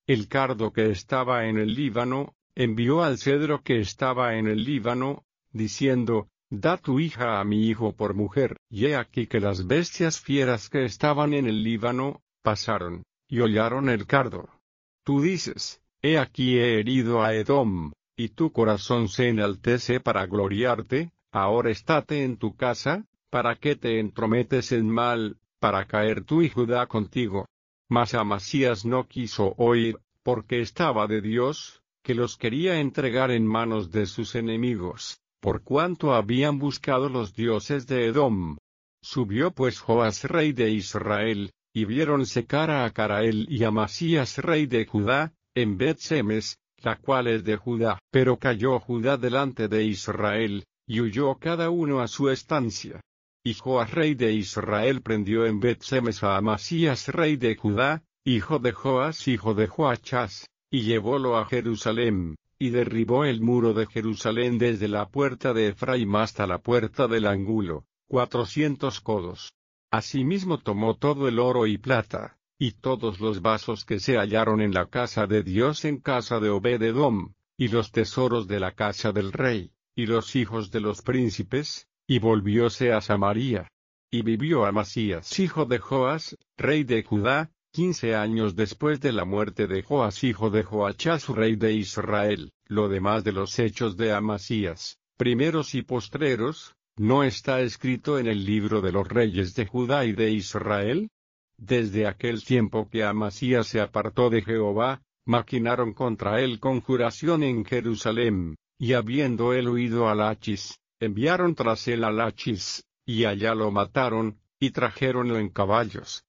El cardo que estaba en el Líbano, envió al cedro que estaba en el Líbano, diciendo, da tu hija a mi hijo por mujer. Y he aquí que las bestias fieras que estaban en el Líbano, pasaron, y hollaron el cardo. Tú dices, he aquí he herido a Edom, y tu corazón se enaltece para gloriarte, ahora estate en tu casa, ¿para qué te entrometes en mal, para caer tú y Judá contigo? Mas Amasías no quiso oír, porque estaba de Dios, que los quería entregar en manos de sus enemigos, por cuanto habían buscado los dioses de Edom. Subió pues Joas rey de Israel, y viéronse cara a cara él y Amasías rey de Judá, en Bet-Semes, la cual es de Judá. Pero cayó Judá delante de Israel, y huyó cada uno a su estancia. Y Joas rey de Israel prendió en Bet-Semes a Amasías rey de Judá, hijo de Joas hijo de Joachas, y llevólo a Jerusalén, y derribó el muro de Jerusalén desde la puerta de Efraim hasta la puerta del ángulo, 400 codos. Asimismo tomó todo el oro y plata, y todos los vasos que se hallaron en la casa de Dios en casa de Obed-Edom, y los tesoros de la casa del rey, y los hijos de los príncipes, y volvióse a Samaria. Y vivió Amasías hijo de Joas, rey de Judá, 15 años después de la muerte de Joas hijo de Joachas rey de Israel. Lo demás de los hechos de Amasías, primeros y postreros, ¿no está escrito en el libro de los reyes de Judá y de Israel? Desde aquel tiempo que Amasías se apartó de Jehová, maquinaron contra él conjuración en Jerusalén, y habiendo él huido a Lachis, enviaron tras él a Lachis, y allá lo mataron, y trajéronlo en caballos,